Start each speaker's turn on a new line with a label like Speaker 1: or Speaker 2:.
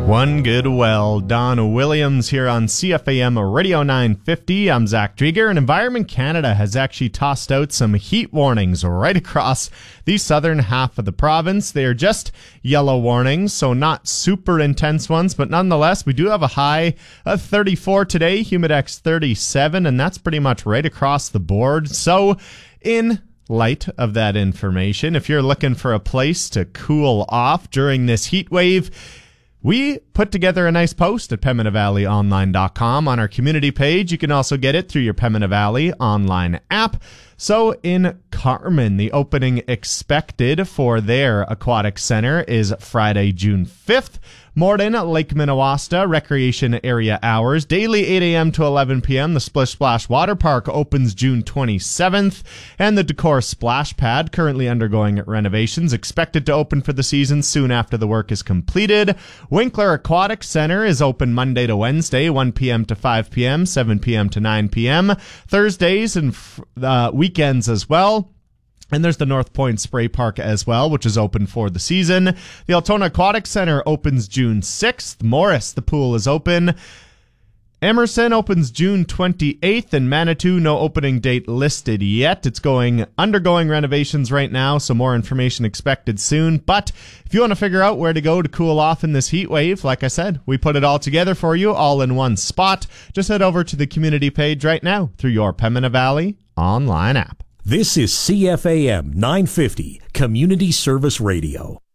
Speaker 1: One good well. Don Williams here on CFAM Radio 950. I'm Zach Drieger, and Environment Canada has actually tossed out some heat warnings right across the southern half of the province. They are just yellow warnings, so not super intense ones, but nonetheless, we do have a high of 34 today, Humidex 37, and that's pretty much right across the board. So, in light of that information, if you're looking for a place to cool off during this heat wave, we put together a nice post at PembinaValleyOnline.com on our community page. You can also get it through your Pembina Valley online app. So in Carman, the opening expected for their aquatic center is Friday, June 5th. Morden, Lake Minnewaska, recreation area hours, daily 8 a.m. to 11 p.m. The Splish Splash Water Park opens June 27th. And the Decor Splash Pad, currently undergoing renovations, expected to open for the season soon after the work is completed. Winkler Aquatic Center is open Monday to Wednesday, 1 p.m. to 5 p.m., 7 p.m. to 9 p.m., Thursdays and weekends as well. And there's the North Point Spray Park as well, which is open for the season. The Altona Aquatic Center opens June 6th. Morris, the pool is open. Emerson opens June 28th, and Manitou, no opening date listed yet. It's undergoing renovations right now, so more information expected soon. But if you want to figure out where to go to cool off in this heat wave, like I said, we put it all together for you, all in one spot. Just head over to the community page right now through your Pembina Valley online app.
Speaker 2: This is CFAM 950, Community Service Radio.